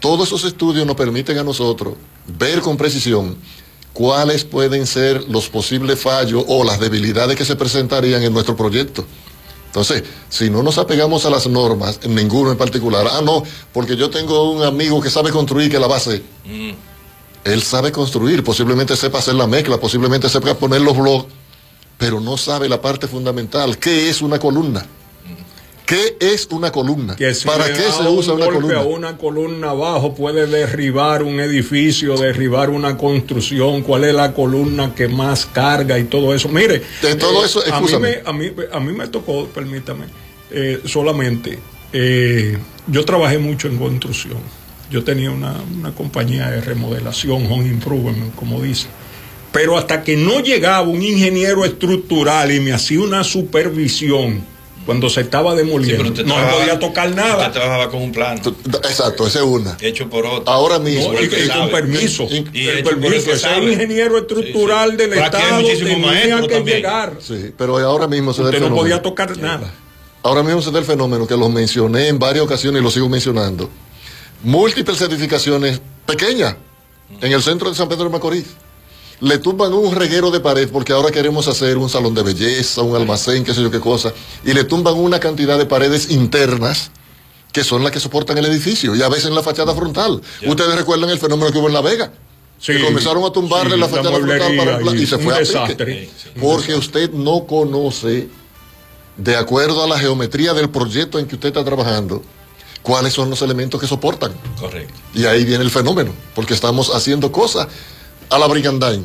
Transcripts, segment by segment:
todos esos estudios nos permiten a nosotros ver con precisión cuáles pueden ser los posibles fallos o las debilidades que se presentarían en nuestro proyecto. Entonces, si no nos apegamos a las normas, ninguno en particular, no, porque yo tengo un amigo que sabe construir, que la va a hacer. Él sabe construir, posiblemente sepa hacer la mezcla, posiblemente sepa poner los bloques, pero no sabe la parte fundamental. ¿Qué es una columna? ¿Qué es una columna? Si ¿Para qué se usa una columna? Una columna abajo puede derribar un edificio, derribar una construcción. ¿Cuál es la columna que más carga y todo eso? Mire, de todo eso, a mí me tocó, permítame, solamente, yo trabajé mucho en construcción. Yo tenía una compañía de remodelación, home improvement, como dice. Pero hasta que no llegaba un ingeniero estructural y me hacía una supervisión cuando se estaba demoliendo, no se podía tocar nada. Usted trabajaba con un plano. Exacto, esa es una. Hecho por otro. Ahora mismo. No, y con permiso. El permiso. Ese ingeniero estructural del Estado tenía que llegar. Sí, pero ahora mismo se da el fenómeno. No podía tocar nada. Ahora mismo se da el fenómeno que los mencioné en varias ocasiones y lo sigo mencionando. Múltiples edificaciones pequeñas en el centro de San Pedro de Macorís. Le tumban un reguero de pared porque ahora queremos hacer un salón de belleza, un almacén, qué sé yo qué cosa, y le tumban una cantidad de paredes internas que son las que soportan el edificio, y a veces en la fachada frontal. Ustedes recuerdan el fenómeno que hubo en La Vega, que comenzaron a tumbarle la fachada frontal y se fue a pique, porque usted no conoce, de acuerdo a la geometría del proyecto en que usted está trabajando, cuáles son los elementos que soportan. Correcto. Y ahí viene el fenómeno, porque estamos haciendo cosas a la brigandain.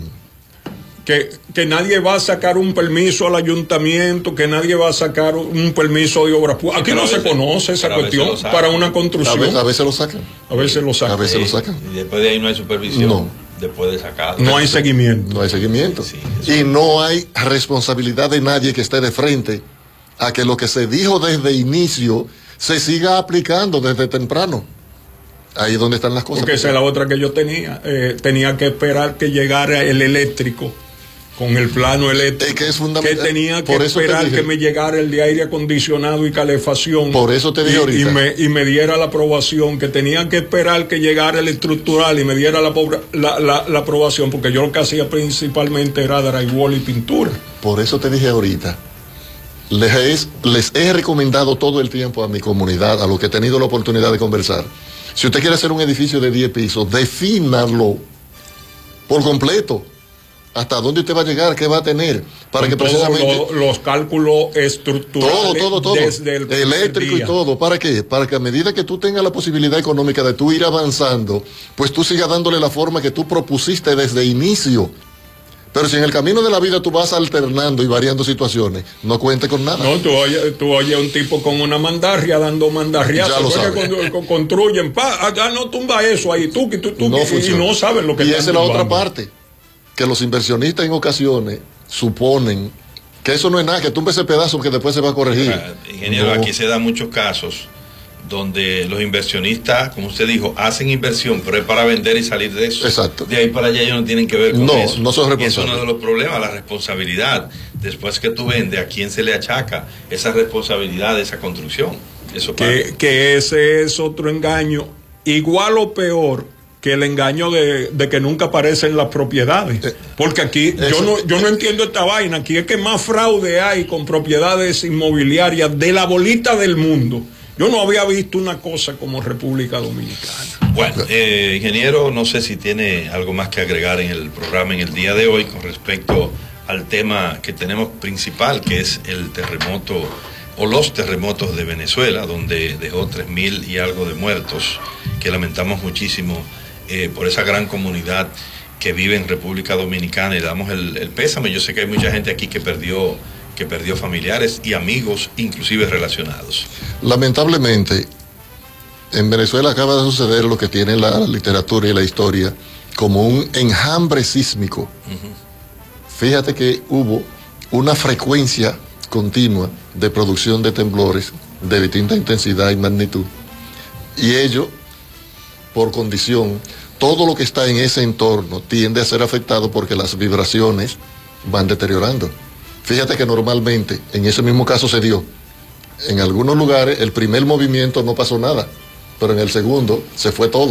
Que nadie va a sacar un permiso al ayuntamiento, que nadie va a sacar un permiso de obra pública. Aquí no se conoce esa cuestión para una construcción. A veces lo sacan. A veces lo sacan. A veces lo sacan. Y después de ahí no hay supervisión. No. Después de sacarlo. No hay seguimiento. No hay seguimiento. Sí, y no hay responsabilidad de nadie que esté de frente a que lo que se dijo desde inicio se siga aplicando desde temprano. Ahí es donde están las cosas. Porque esa es la otra que yo tenía. Tenía que esperar que llegara el eléctrico, con el plano eléctrico. Que es fundamental. Que tenía que esperar que me llegara el de aire acondicionado y calefacción. Por eso te dije ahorita. Y me diera la aprobación. Que tenía que esperar que llegara el estructural y me diera la aprobación. Porque yo lo que hacía principalmente era drywall y pintura. Por eso te dije ahorita. Les he recomendado todo el tiempo a mi comunidad, a los que he tenido la oportunidad de conversar. Si usted quiere hacer un edificio de 10 pisos, defínalo por completo. ¿Hasta dónde usted va a llegar? ¿Qué va a tener? Para que precisamente los cálculos estructurales. Todo. Desde el eléctrico y todo. ¿Para qué? Para que a medida que tú tengas la posibilidad económica de tú ir avanzando, pues tú sigas dándole la forma que tú propusiste desde inicio. Pero si en el camino de la vida tú vas alternando y variando situaciones, no cuentes con nada. No, tú oyes un tipo con una mandarria dando mandarriazos. Ya lo sabes. Construyen, ya no tumba eso ahí, tú no y no saben lo que y están esa es la tumbando. otra parte, que los inversionistas en ocasiones suponen que eso no es nada, que tumbe ese pedazo que después se va a corregir. Ingeniero, aquí se dan muchos casos donde los inversionistas, como usted dijo, hacen inversión, pero es para vender y salir de eso. Exacto. De ahí para allá ellos no tienen que ver con eso. No son responsables. Y es uno de los problemas, la responsabilidad. Después que tú vendes, ¿a quién se le achaca esa responsabilidad de esa construcción? Eso que ese es otro engaño, igual o peor que el engaño de que nunca aparecen las propiedades. Porque aquí, yo no entiendo esta vaina, aquí es que más fraude hay con propiedades inmobiliarias de la bolita del mundo. Yo no había visto una cosa como República Dominicana. Bueno, ingeniero, no sé si tiene algo más que agregar en el programa en el día de hoy con respecto al tema que tenemos principal, que es el terremoto o los terremotos de Venezuela, donde dejó 3.000 y algo de muertos, que lamentamos muchísimo por esa gran comunidad que vive en República Dominicana, y le damos el pésame. Yo sé que hay mucha gente aquí que perdió familiares y amigos, inclusive relacionados. Lamentablemente, en Venezuela acaba de suceder lo que tiene la literatura y la historia como un enjambre sísmico. Fíjate que hubo una frecuencia continua de producción de temblores de distinta intensidad y magnitud. Y ello, por condición, todo lo que está en ese entorno tiende a ser afectado porque las vibraciones van deteriorando. Fíjate que normalmente, en ese mismo caso se dio, en algunos lugares el primer movimiento no pasó nada, pero en el segundo se fue todo.